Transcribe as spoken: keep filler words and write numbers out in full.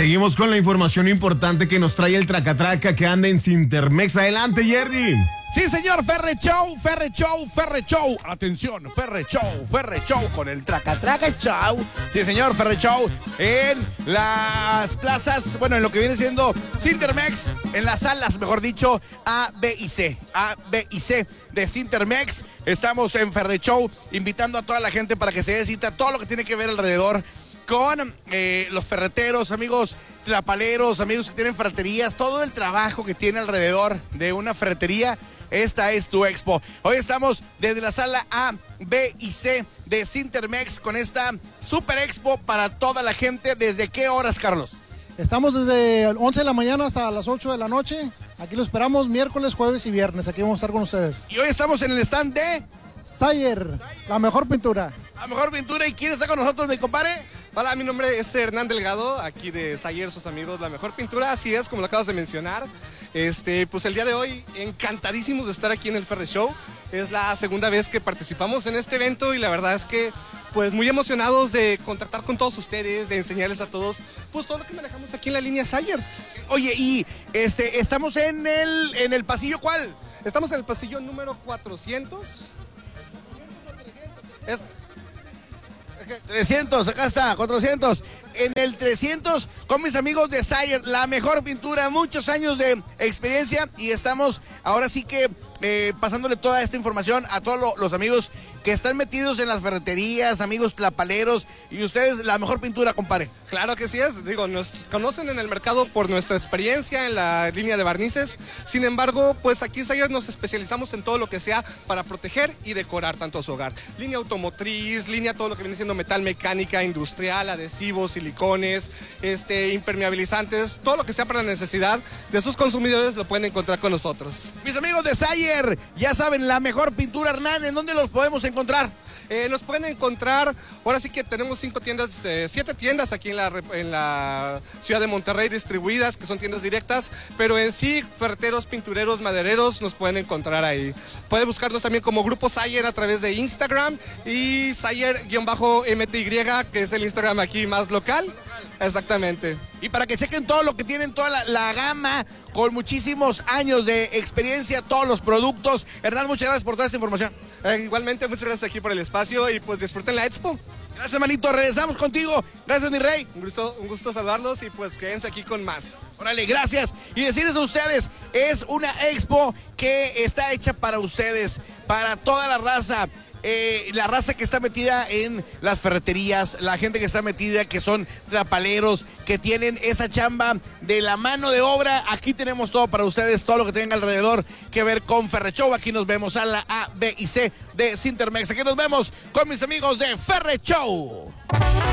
seguimos con la información importante que nos trae el Tracatraca que anda en Cintermex. Adelante, Jerry. Sí, señor, Ferre Show, Ferre Show, Ferre Show. Atención, Ferre Show, Ferre Show con el Tracatraca Show. Sí, señor, Ferre Show en las plazas, bueno, en lo que viene siendo Cintermex, en las salas, mejor dicho, A, B y C. A, B y C de Cintermex. Estamos en Ferre Show invitando a toda la gente para que se dé cita todo lo que tiene que ver alrededor con eh, los ferreteros, amigos tlapaleros, amigos que tienen ferreterías, todo el trabajo que tiene alrededor de una ferretería. Esta es tu expo. Hoy estamos desde la sala A, B y C de Cintermex con esta super expo para toda la gente. ¿Desde qué horas, Carlos? Estamos desde once de la mañana hasta las ocho de la noche. Aquí lo esperamos miércoles, jueves y viernes. Aquí vamos a estar con ustedes. Y hoy estamos en el stand de Sayer, la mejor pintura. La mejor pintura. ¿Y quién está con nosotros, mi compadre? Hola, mi nombre es Hernán Delgado, aquí de Sayer, sus amigos, la mejor pintura, así es, como lo acabas de mencionar. Este, pues el día de hoy, encantadísimos de estar aquí en el Ferre Show. Es la segunda vez que participamos en este evento y la verdad es que, pues muy emocionados de contactar con todos ustedes, de enseñarles a todos, pues todo lo que manejamos aquí en la línea Sayer. Oye, y este, estamos en el, en el pasillo, ¿cuál? Estamos en el pasillo número cuatrocientos. Es... trescientos, acá está, cuatrocientos. En el trescientos, con mis amigos de Sayer, la mejor pintura, muchos años de experiencia. Y estamos ahora sí que eh, pasándole toda esta información a todos lo, los amigos que están metidos en las ferreterías, amigos tlapaleros. Y ustedes, la mejor pintura, compadre. Claro que sí es, digo, nos conocen en el mercado por nuestra experiencia en la línea de barnices. Sin embargo, pues aquí en Sayer nos especializamos en todo lo que sea para proteger y decorar tanto su hogar. Línea automotriz, línea todo lo que viene siendo metal, mecánica, industrial, adhesivos, silicones, este, impermeabilizantes, todo lo que sea para la necesidad de sus consumidores lo pueden encontrar con nosotros. Mis amigos de Sayer, ya saben, la mejor pintura, Hernán, ¿en dónde los podemos encontrar? Eh, nos pueden encontrar, ahora sí que tenemos cinco tiendas, eh, siete tiendas aquí en la, en la ciudad de Monterrey distribuidas, que son tiendas directas, pero en sí, ferreteros, pintureros, madereros, nos pueden encontrar ahí. Pueden buscarnos también como Grupo Sayer a través de Instagram y Sayer-M T Y, que es el Instagram aquí más local. Exactamente. Y para que chequen todo lo que tienen, toda la, la gama, con muchísimos años de experiencia, todos los productos. Hernán, muchas gracias por toda esta información. Eh, igualmente, muchas gracias aquí por el espacio y pues disfruten la expo. Gracias, manito, regresamos contigo. Gracias, mi rey. Un gusto, un gusto saludarlos y pues quédense aquí con más. Órale, gracias. Y decirles a ustedes, es una expo que está hecha para ustedes, para toda la raza. Eh, la raza que está metida en las ferreterías, la gente que está metida, que son trapaleros, que tienen esa chamba de la mano de obra. Aquí tenemos todo para ustedes, todo lo que tenga alrededor que ver con Ferre Show. Aquí nos vemos a la A, B y C de Cintermex. Aquí nos vemos con mis amigos de Ferre Show.